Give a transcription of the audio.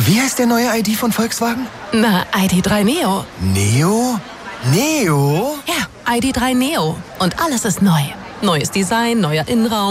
Wie heißt der neue ID von Volkswagen? Na, ID.3 Neo. Neo? Neo? Ja, ID.3 Neo. Und alles ist neu. Neues Design, neuer Innenraum.